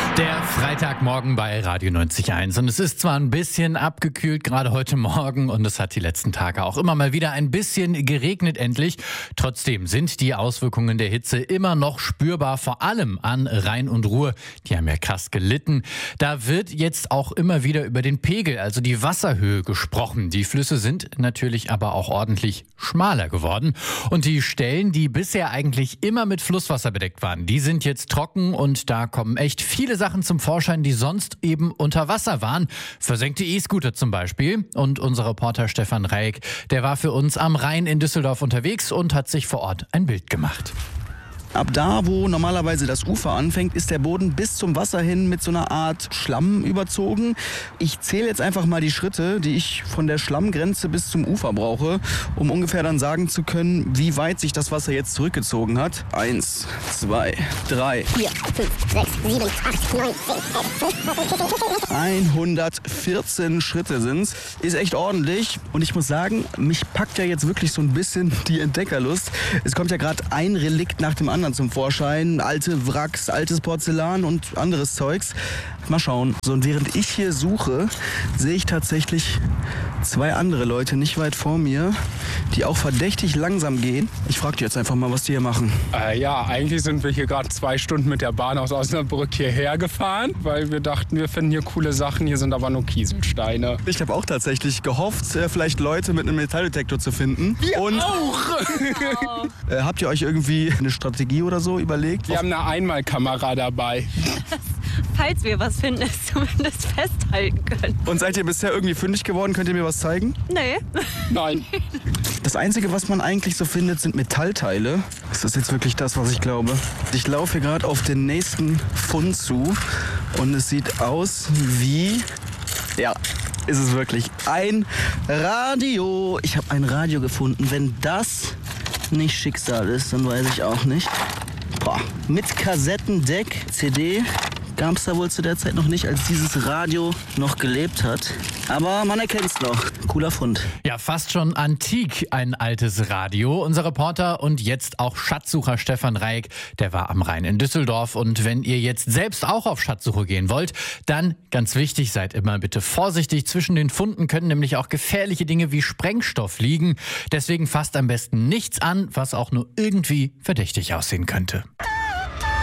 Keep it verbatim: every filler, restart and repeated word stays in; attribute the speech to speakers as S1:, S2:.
S1: Der Freitagmorgen bei Radio neunzig Komma eins und es ist zwar ein bisschen abgekühlt, gerade heute Morgen, und es hat die letzten Tage auch immer mal wieder ein bisschen geregnet endlich. Trotzdem sind die Auswirkungen der Hitze immer noch spürbar, vor allem an Rhein und Ruhr. Die haben ja krass gelitten. Da wird jetzt auch immer wieder über den Pegel, also die Wasserhöhe, gesprochen. Die Flüsse sind natürlich aber auch ordentlich schmaler geworden. Und die Stellen, die bisher eigentlich immer mit Flusswasser bedeckt waren, die sind jetzt trocken und da kommen echt viele Sachen zum Vorschein, die sonst eben unter Wasser waren. Versenkte E-Scooter zum Beispiel. Und unser Reporter Stefan Reik, der war für uns am Rhein in Düsseldorf unterwegs und hat sich vor Ort ein Bild gemacht.
S2: Ab da, wo normalerweise das Ufer anfängt, ist der Boden bis zum Wasser hin mit so einer Art Schlamm überzogen. Ich zähle jetzt einfach mal die Schritte, die ich von der Schlammgrenze bis zum Ufer brauche, um ungefähr dann sagen zu können, wie weit sich das Wasser jetzt zurückgezogen hat. Eins, zwei, drei, vier, fünf, sechs, sieben, acht, neun, zehn, hundertvierzehn Schritte sind's. Ist echt ordentlich. Und ich muss sagen, mich packt ja jetzt wirklich so ein bisschen die Entdeckerlust. Es kommt ja gerade ein Relikt nach dem anderen zum Vorschein. Alte Wracks, altes Porzellan und anderes Zeugs. Mal schauen. So, und während ich hier suche, sehe ich tatsächlich zwei andere Leute nicht weit vor mir, die auch verdächtig langsam gehen. Ich frage die jetzt einfach mal, was die hier machen.
S3: Äh, ja, eigentlich sind wir hier gerade zwei Stunden mit der Bahn aus Osnabrück hierher gefahren, weil wir dachten, wir finden hier coole Sachen. Hier sind aber nur Kieselsteine.
S2: Ich habe auch tatsächlich gehofft, äh, vielleicht Leute mit einem Metalldetektor zu finden.
S3: Wir
S2: und
S3: auch!
S2: äh, habt ihr euch irgendwie eine Strategie oder so überlegt?
S3: Wir haben eine Einmalkamera dabei.
S4: Falls wir was finden, es zumindest festhalten können.
S2: Und seid ihr bisher irgendwie fündig geworden? Könnt ihr mir was zeigen?
S4: Nee.
S3: Nein.
S2: Das Einzige, was man eigentlich so findet, sind Metallteile. Ist das jetzt wirklich das, was ich glaube? Ich laufe hier gerade auf den nächsten Fund zu und es sieht aus wie... Ja, ist es wirklich. Ein Radio. Ich habe ein Radio gefunden. Wenn das nicht Schicksal ist, dann weiß ich auch nicht. Boah. Mit Kassettendeck, C D. Gab es da wohl zu der Zeit noch nicht, als dieses Radio noch gelebt hat. Aber man erkennt es noch. Cooler Fund.
S1: Ja, fast schon antik, ein altes Radio. Unser Reporter und jetzt auch Schatzsucher Stefan Reik, der war am Rhein in Düsseldorf. Und wenn ihr jetzt selbst auch auf Schatzsuche gehen wollt, dann ganz wichtig, seid immer bitte vorsichtig. Zwischen den Funden können nämlich auch gefährliche Dinge wie Sprengstoff liegen. Deswegen fasst am besten nichts an, was auch nur irgendwie verdächtig aussehen könnte.